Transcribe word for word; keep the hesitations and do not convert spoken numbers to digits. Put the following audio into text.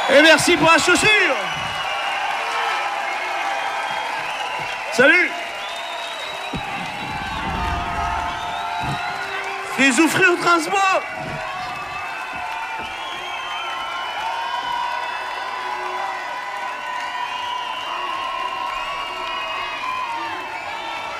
Et merci pour la chaussure. Salut. Les ouvriers au transport.